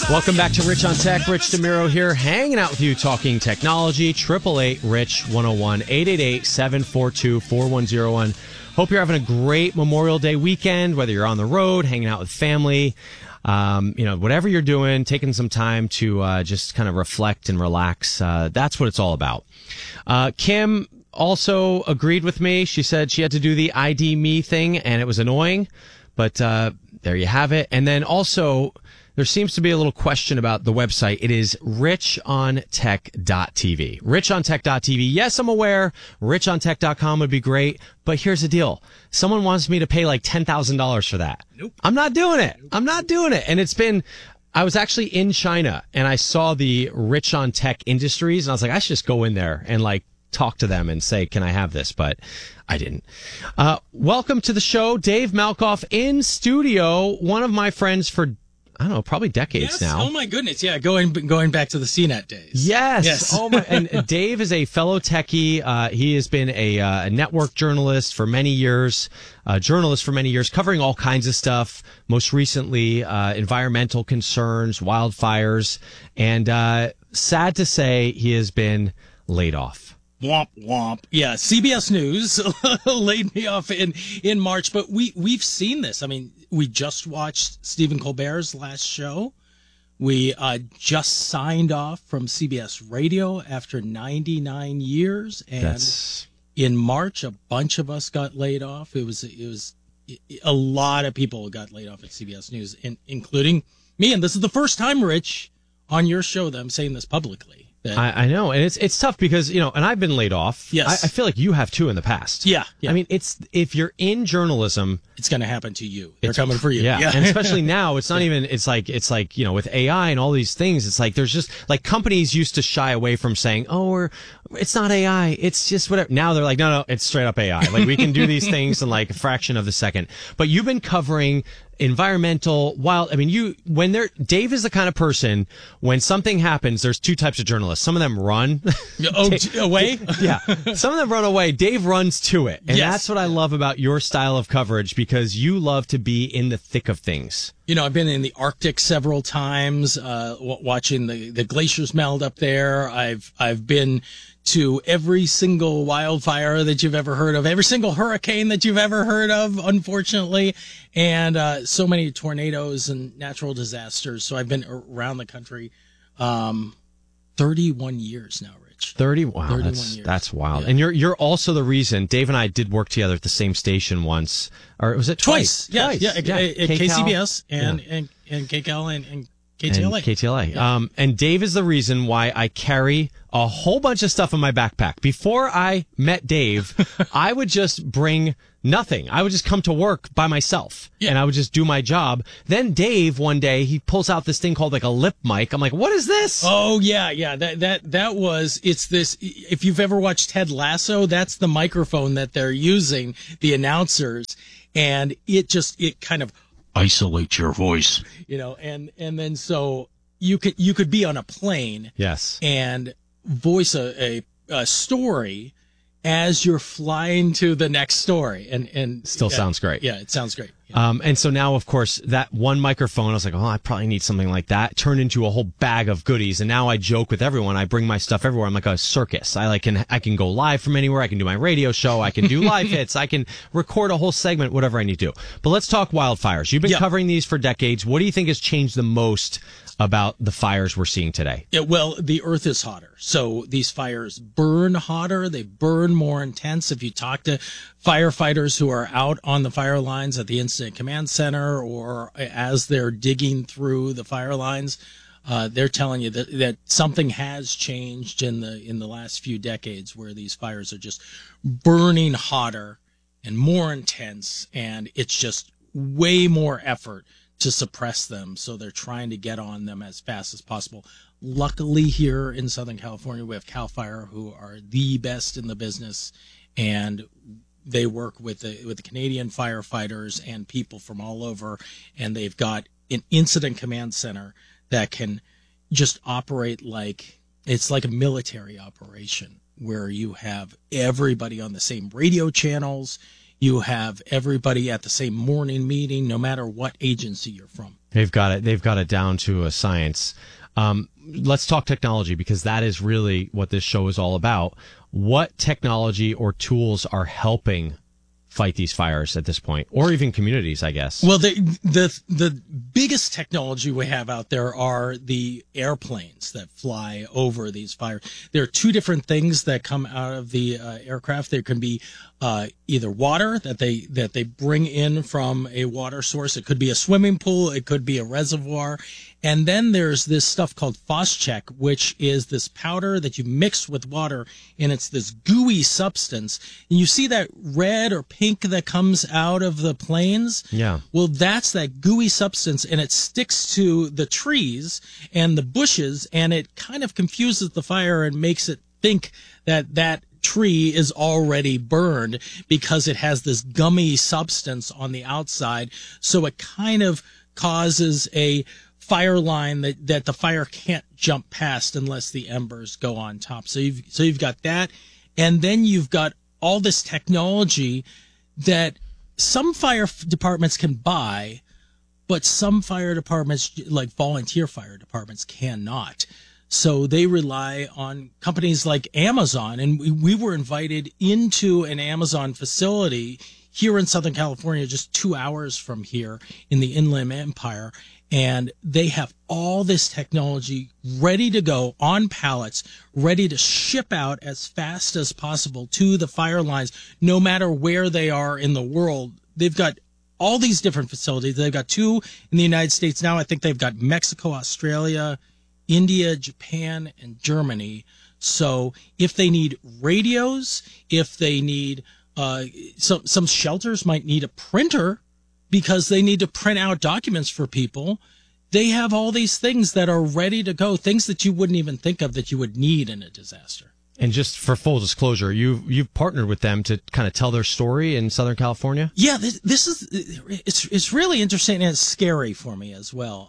Welcome back to Rich on Tech. Rich DeMiro here, hanging out with you, talking technology. 888-RICH-101, 888-742-4101. Hope you're having a great Memorial Day weekend, whether you're on the road, hanging out with family, whatever you're doing, taking some time to just kind of reflect and relax. That's what it's all about. Kim also agreed with me. She said she had to do the ID Me thing, and it was annoying. But there you have it. And then also, there seems to be a little question about the website. It is richontech.tv. Richontech.tv. Yes, I'm aware richontech.com would be great, but here's the deal. Someone wants me to pay like $10,000 for that. Nope. I'm not doing it. I'm not doing it. And I was actually in China and I saw the Rich on Tech Industries and I was like, I should just go in there and like talk to them and say, can I have this? But I didn't. Welcome to the show. Dave Malkoff in studio. One of my friends for I don't know, probably decades now. Oh my goodness, yeah, going back to the CNET days. Yes. Oh my! And Dave is a fellow techie. He has been a network journalist for many years, covering all kinds of stuff. Most recently, environmental concerns, wildfires, and sad to say, he has been laid off. Womp womp. Yeah, CBS News laid me off in March, but we've seen this. I mean, we just watched Stephen Colbert's last show. We just signed off from CBS Radio after 99 years, and in March, a bunch of us got laid off. It was a lot of people got laid off at CBS News, including me. And this is the first time, Rich, on your show that I'm saying this publicly. I know, and it's tough because, and I've been laid off. Yes. I feel like you have too in the past. Yeah. I mean, if you're in journalism, it's going to happen to you. They're coming for you. Yeah. And especially now, it's not even, it's like, with AI and all these things, it's like, there's just, like, companies used to shy away from saying, it's not AI, it's just whatever. Now they're like, no, it's straight up AI. Like, we can do these things in like a fraction of the second. But you've been covering environmental, Dave is the kind of person, when something happens, there's two types of journalists. Some of them run away. Yeah. Some of them run away. Dave runs to it. And yes. That's what I love about your style of coverage, because you love to be in the thick of things. I've been in the Arctic several times, watching the glaciers melt up there. I've been to every single wildfire that you've ever heard of, every single hurricane that you've ever heard of, unfortunately, and so many tornadoes and natural disasters. So I've been around the country 31 years now, Rich. 31 years. That's wild. Yeah. And you're also the reason Dave and I did work together at the same station once, or was it twice? Yeah, at KCBS and KCAL and KTLA. KTLA. Yeah. And Dave is the reason why I carry a whole bunch of stuff in my backpack. Before I met Dave, I would just bring nothing. I would just come to work by myself, and I would just do my job. Then Dave, one day, he pulls out this thing called like a lip mic. I'm like, what is this? Oh, yeah. It's this, if you've ever watched Ted Lasso, that's the microphone that they're using, the announcers, and it kind of isolate your voice, and then so you could be on a plane, yes, and voice a story as you're flying to the next story, and still sounds great. Yeah, it sounds great. Yeah. And so now, of course, that one microphone, I was like, I probably need something like that. Turned into a whole bag of goodies, and now I joke with everyone. I bring my stuff everywhere. I'm like a circus. I can go live from anywhere. I can do my radio show. I can do live hits. I can record a whole segment, whatever I need to do. But let's talk wildfires. You've been covering these for decades. What do you think has changed the most about the fires we're seeing today? Yeah, well, the earth is hotter. So these fires burn hotter. They burn more intense. If you talk to firefighters who are out on the fire lines at the Incident Command Center, or as they're digging through the fire lines, they're telling you that something has changed in the last few decades, where these fires are just burning hotter and more intense, and it's just way more effort to suppress them. So they're trying to get on them as fast as possible. Luckily, here in Southern California, we have CAL FIRE, who are the best in the business, and they work with the Canadian firefighters and people from all over, and they've got an incident command center that can just operate like it's like a military operation, where you have everybody on the same radio channels. You have everybody at the same morning meeting, no matter what agency you're from. They've got it down to a science. Let's talk technology, because that is really what this show is all about. What technology or tools are helping fight these fires at this point, or even communities, I guess? Well, the biggest technology we have out there are the airplanes that fly over these fires. There are two different things that come out of the aircraft. There can be either water that they bring in from a water source. It could be a swimming pool. It could be a reservoir. And then there's this stuff called Phos-Chek, which is this powder that you mix with water, and it's this gooey substance. And you see that red or pink that comes out of the planes? Yeah. Well, that's that gooey substance, and it sticks to the trees and the bushes, and it kind of confuses the fire and makes it think that tree is already burned because it has this gummy substance on the outside. So it kind of causes a fire line that the fire can't jump past unless the embers go on top. So you've got that, and then you've got all this technology that some fire departments can buy, but some fire departments, like volunteer fire departments, cannot. So they rely on companies like Amazon, and we were invited into an Amazon facility here in Southern California, just 2 hours from here in the Inland Empire. And they have all this technology ready to go on pallets, ready to ship out as fast as possible to the fire lines, no matter where they are in the world. They've got all these different facilities. They've got 2 in the United States now. I think they've got Mexico, Australia, India, Japan, and Germany. So if they need radios, if they need some shelters might need a printer because they need to print out documents for people. They have all these things that are ready to go, things that you wouldn't even think of that you would need in a disaster. And just for full disclosure, you've partnered with them to kind of tell their story in Southern California? Yeah, this is it's really interesting, and it's scary for me as well.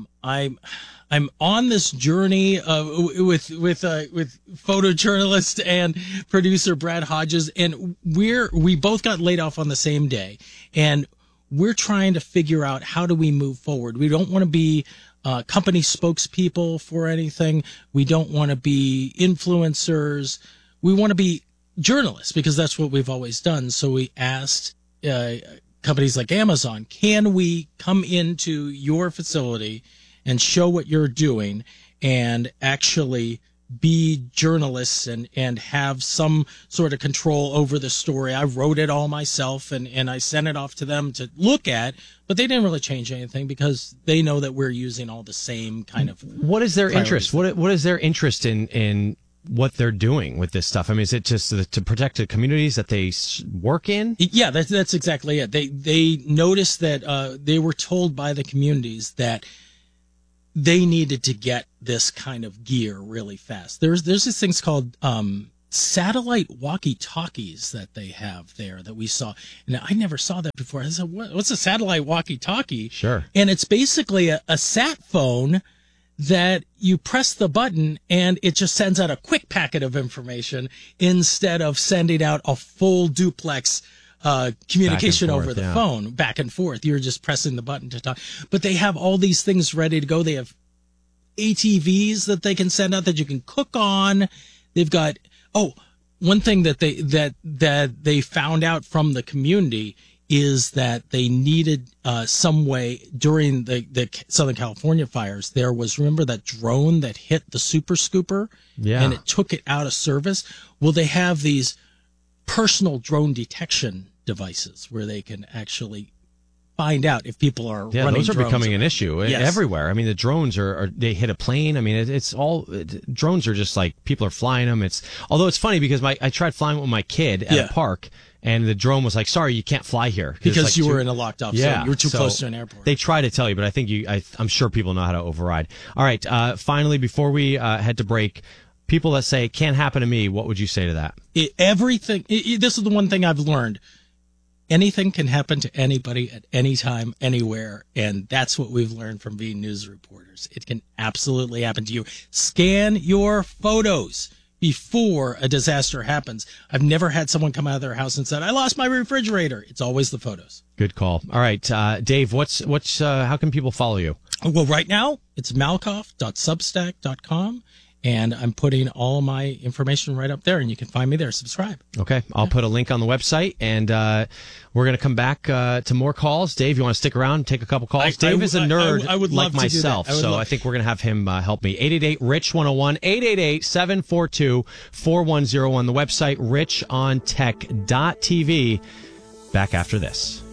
I'm on this journey with photojournalist and producer Brad Hodges, and we both got laid off on the same day, and we're trying to figure out how do we move forward. We don't want to be company spokespeople for anything. We don't want to be influencers. We want to be journalists because that's what we've always done. So we asked companies like Amazon, can we come into your facility and show what you're doing and actually be journalists and have some sort of control over the story. I wrote it all myself and I sent it off to them to look at, but they didn't really change anything because they know that we're using all the same kind of. What is their interest? What is their interest in what they're doing with this stuff? I mean, is it just to protect the communities that they work in? Yeah, that's exactly it. They noticed that they were told by the communities that they needed to get this kind of gear really fast. There's these things called satellite walkie-talkies that they have there that we saw. And I never saw that before. I said, what's a satellite walkie-talkie? Sure. And it's basically a sat phone that you press the button and it just sends out a quick packet of information instead of sending out a full duplex communication over the phone, back and forth. You're just pressing the button to talk. But they have all these things ready to go. They have ATVs that they can send out that you can cook on. They've got one thing that they found out from the community is that they needed some way during the Southern California fires. There was, remember that drone that hit the Super Scooper? Yeah. And it took it out of service? Well, they have these personal drone detection devices where they can actually find out if people are running drones. Those are becoming an issue everywhere. I mean, the drones they hit a plane. I mean, drones are just like people are flying them. Although it's funny because I tried flying with my kid at a park. And the drone was like, sorry, you can't fly here. Because you were in a locked off zone. You were too close to an airport. They try to tell you, but I think I'm sure people know how to override. All right. Finally, before we head to break, people that say, can't happen to me, what would you say to that? This is the one thing I've learned. Anything can happen to anybody at any time, anywhere. And that's what we've learned from being news reporters. It can absolutely happen to you. Scan your photos. before a disaster happens. I've never had someone come out of their house and said, I lost my refrigerator. It's always the photos. Good call. All right, Dave, how can people follow you? Well, right now it's malkoff.substack.com. And I'm putting all my information right up there, and you can find me there. Subscribe. Okay. I'll put a link on the website, and we're going to come back to more calls. Dave, you want to stick around and take a couple calls? Dave is a nerd I would like love myself, to do that. so I think we're going to have him help me. 888-RICH-101, 888-742-4101. The website, richontech.tv. Back after this.